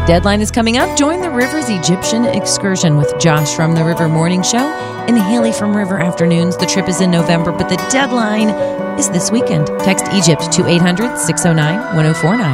Deadline is coming up. Join the Rivers Egyptian excursion with Josh from the River Morning Show and Haley from River Afternoons. The trip is in November, but the deadline is this weekend. Text Egypt to 800-609-1049.